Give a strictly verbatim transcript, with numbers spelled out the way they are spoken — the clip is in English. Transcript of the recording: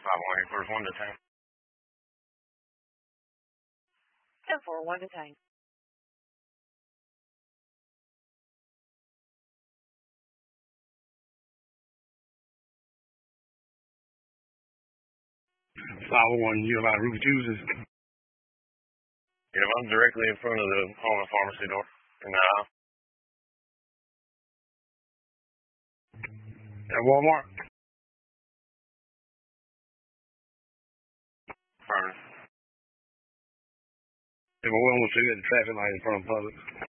five one headquarters, one to ten. ten four, one to ten. five oh one, you have a Ruby Tuesdays. Yeah, I'm directly in front of the home and pharmacy door. In the aisle. At Walmart? Affirmative. If I want to see that traffic light in front of Publix.